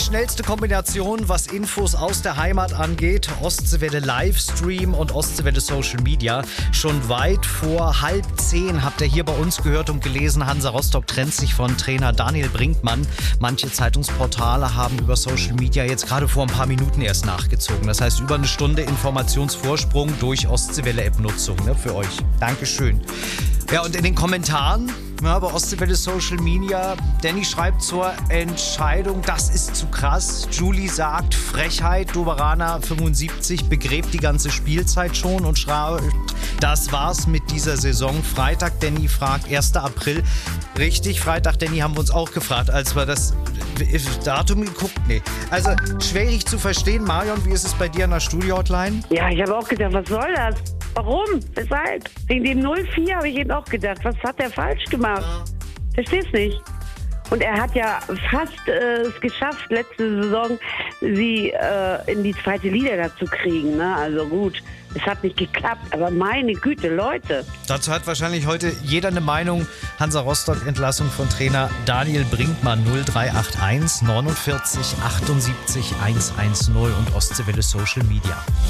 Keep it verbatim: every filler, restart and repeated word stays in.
schnellste Kombination, was Infos aus der Heimat angeht. Ostseewelle Livestream und Ostseewelle Social Media. Schon weit vor halb zehn habt ihr hier bei uns gehört und gelesen, Hansa Rostock trennt sich von Trainer Daniel Brinkmann. Manche Zeitungsportale haben über Social Media jetzt gerade vor ein paar Minuten erst nachgezogen. Das heißt, über eine Stunde Informationsvorsprung durch Ostseewelle-App-Nutzung, ne, für euch. Dankeschön. Ja, und in den Kommentaren, ja, bei Ostseewelle Social Media, Danny schreibt zur Entscheidung, das ist zu krass. Julie sagt, Frechheit, Doberana fünfundsiebzig begräbt die ganze Spielzeit schon und schreibt, das war's mit dieser Saison. Freitag, Danny fragt, erster April. Richtig, Freitag, Danny, haben wir uns auch gefragt, als wir das Datum geguckt. Nee. Also, schwierig zu verstehen. Marion, wie ist es bei dir an der Studio-Hotline? Ja, ich habe auch gedacht, was soll das? Warum? Weshalb? Wegen dem null vier habe ich eben auch gedacht, was hat er falsch gemacht? Versteh's nicht. Und er hat ja fast äh, es geschafft, letzte Saison sie äh, in die zweite Liga dazu kriegen. Ne? Also gut, es hat nicht geklappt, aber meine Güte, Leute. Dazu hat wahrscheinlich heute jeder eine Meinung. Hansa Rostock, Entlassung von Trainer Daniel Brinkmann, null drei acht eins neunundvierzig achtundsiebzig hundertzehn und Ostseewelle Social Media.